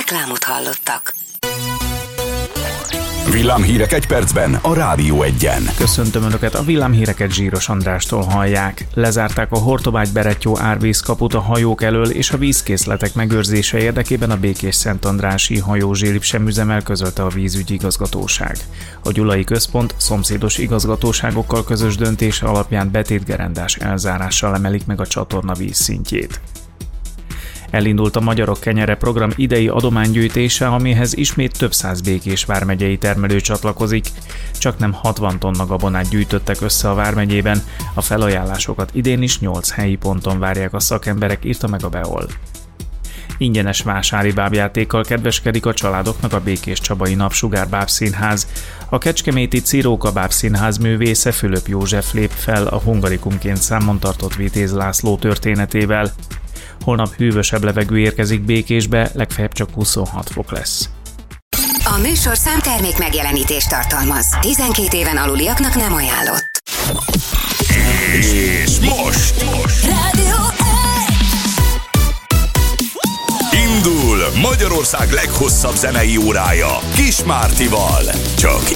Reklámot hallottak. Villámhírek egy percben a Rádió Egyen. Köszöntöm Önöket, a villámhíreket Zsíros Andrástól hallják. Lezárták a Hortobágy-Berettyó árvízkaput a hajók elől, és a vízkészletek megőrzése érdekében a Békés-Szentandrási hajózsélip üzemel, közölte a vízügyi igazgatóság. A Gyulai Központ szomszédos igazgatóságokkal közös döntése alapján betétgerendás elzárással emelik meg a csatorna vízszintjét. Elindult a Magyarok Kenyere program idei adománygyűjtése, amihez ismét több száz Békés vármegyei termelő csatlakozik. Csaknem 60 tonna gabonát gyűjtöttek össze a vármegyében, a felajánlásokat idén is 8 helyi ponton várják a szakemberek, írta meg a Beol. Ingyenes vásári bábjátékkal kedveskedik a családoknak a Békés-Csabai Napsugár Bábszínház. A kecskeméti Ciróka Bábszínház művésze Fülöp József lép fel a hungarikumként számon tartott Vitéz László történetével. Holnap hűvösebb levegő érkezik Békésbe, legfeljebb csak 26 fok lesz. A műsorszám termék megjelenítést tartalmaz. 12 éven aluliaknak nem ajánlott. És most Rádió indul Magyarország leghosszabb zenei órája Kis Mártival. Csak